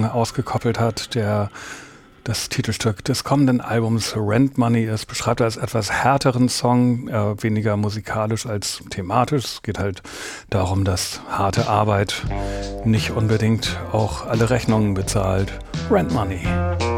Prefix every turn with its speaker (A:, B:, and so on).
A: ausgekoppelt hat, der das Titelstück des kommenden Albums Rent Money ist, beschreibt er als etwas härteren Song, weniger musikalisch als thematisch. Es geht halt darum, dass harte Arbeit nicht unbedingt auch alle Rechnungen bezahlt. Rent Money.